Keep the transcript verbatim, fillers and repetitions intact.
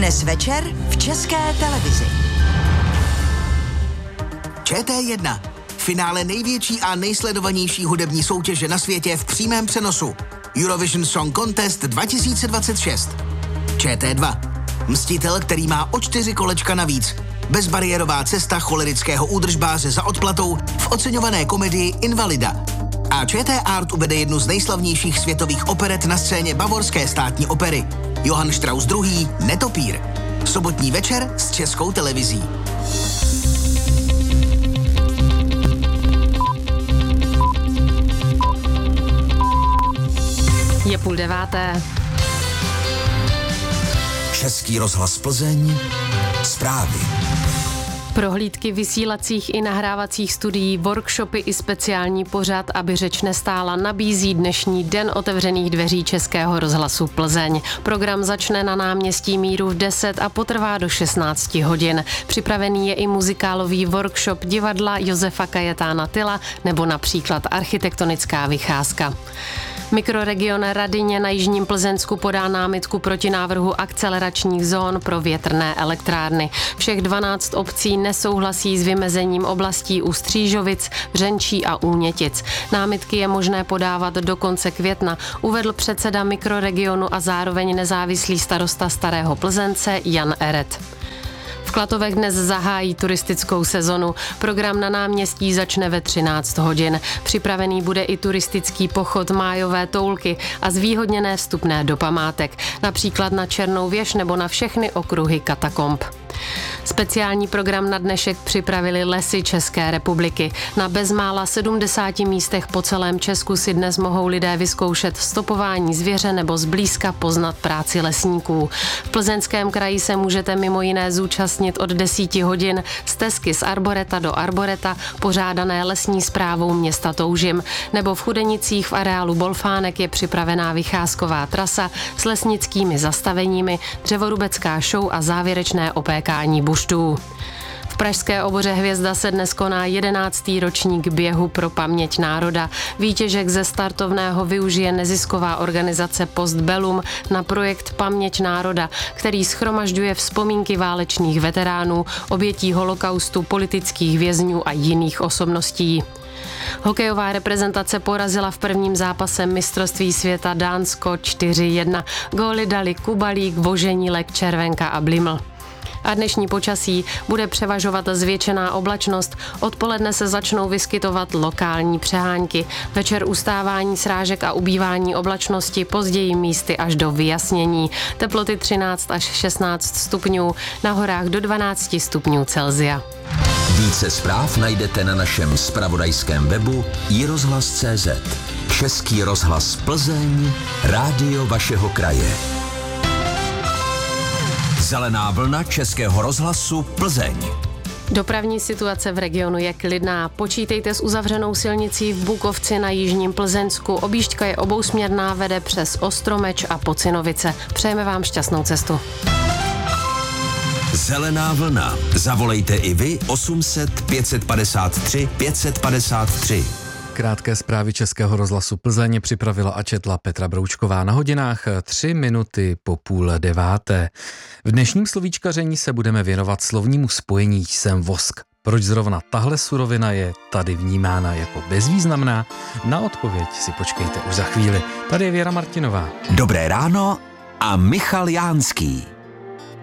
Dnes večer v České televizi. Č T jedna. Finále největší a nejsledovanější hudební soutěže na světě v přímém přenosu. Eurovision Song Contest dva tisíce dvacet šest. Č T dva. Mstitel, který má o čtyři kolečka navíc. Bezbariérová cesta cholerického údržbáře za odplatou v oceňované komedii Invalida. A Č T Art uvede jednu z nejslavnějších světových operet na scéně Bavorské státní opery. Johann Strauss druhý. Netopír. Sobotní večer s Českou televizí. Je půl deváté. Český rozhlas Plzeň. Zprávy. Prohlídky vysílacích i nahrávacích studií, workshopy i speciální pořad, aby řeč nestála, nabízí dnešní Den otevřených dveří Českého rozhlasu Plzeň. Program začne na náměstí Míru v deset a potrvá do šestnáct hodin. Připravený je i muzikálový workshop divadla Josefa Kajetána Tyla nebo například architektonická vycházka. Mikroregion Radyně na jižním Plzeňsku podá námitku proti návrhu akceleračních zón pro větrné elektrárny. Všech dvanáct obcí nesouhlasí s vymezením oblastí u Střížovic, Břenčí a Únětic. Námitky je možné podávat do konce května, uvedl předseda mikroregionu a zároveň nezávislý starosta Starého Plzence Jan Eret. V Klatovech dnes zahájí turistickou sezonu. Program na náměstí začne ve třináct hodin. Připravený bude i turistický pochod Májové toulky a zvýhodněné vstupné do památek, například na Černou věž nebo na všechny okruhy katakomb. Speciální program na dnešek připravili Lesy České republiky. Na bezmála sedmdesáti místech po celém Česku si dnes mohou lidé vyzkoušet stopování zvěře nebo zblízka poznat práci lesníků. V Plzeňském kraji se můžete mimo jiné zúčastnit od deseti hodin stezky z arboreta do arboreta, pořádané lesní správou města Toužim, nebo v Chudenicích v areálu Bolfánek je připravená vycházková trasa s lesnickými zastaveními, dřevorubecká show a závěrečné opékání buštů. V pražské oboře Hvězda se dnes koná jedenáctý ročník běhu pro paměť národa. Výtěžek ze startovného využije nezisková organizace Postbellum na projekt Paměť národa, který shromažďuje vzpomínky válečných veteránů, obětí holokaustu, politických vězňů a jiných osobností. Hokejová reprezentace porazila v prvním zápase mistrovství světa Dánsko čtyři jedna. Góly dali Kubalík, Voženílek, Červenka a Bliml. A dnešní počasí bude převažovat zvětšená oblačnost. Odpoledne se začnou vyskytovat lokální přehánky. Večer ustávání srážek a ubývání oblačnosti, později místy až do vyjasnění. Teploty třináct až šestnáct stupňů, na horách do dvanáct stupňů Celsia. Více zpráv najdete na našem zpravodajském webu i rozhlas tečka cé zet. Český rozhlas Plzeň, rádio vašeho kraje. Zelená vlna Českého rozhlasu Plzeň. Dopravní situace v regionu je klidná. Počítejte s uzavřenou silnicí v Bukovci na jižním Plzeňsku. Objížďka je obousměrná, vede přes Ostromeč a Pocinovice. Přejeme vám šťastnou cestu. Zelená vlna. Zavolejte i vy osm set pět padesát tři pět padesát tři. Krátké zprávy Českého rozhlasu Plzeň připravila a četla Petra Broučková na hodinách tři minuty po půl deváté. V dnešním slovíčkaření se budeme věnovat slovnímu spojení jsem vosk. Proč zrovna tahle surovina je tady vnímána jako bezvýznamná? Na odpověď si počkejte už za chvíli. Tady je Věra Martinová. Dobré ráno a Michal Jánský.